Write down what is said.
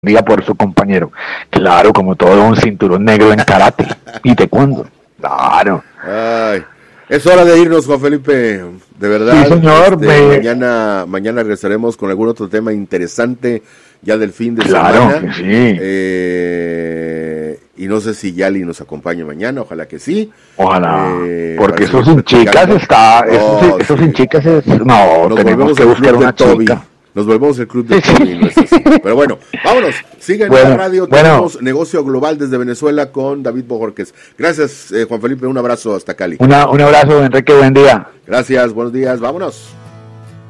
día por su compañero. Claro, como todo un cinturón negro en karate y taekwondo. Claro. Ay, es hora de irnos, Juan Felipe, de verdad. Sí, señor. Mañana regresaremos con algún otro tema interesante ya del fin de semana. Claro que sí. Y no sé si Yali nos acompaña mañana, ojalá que sí. Ojalá, porque eso sin chicas está, eso sin chicas es, no, tenemos que buscar una chica. Nos volvemos el club de Toby, no es así. Pero bueno, vámonos. Sigan en la radio. Tenemos Negocio Global desde Venezuela con David Bojorquez. Gracias, Juan Felipe. Un abrazo hasta Cali. Un abrazo, Enrique. Buen día. Gracias, buenos días. Vámonos.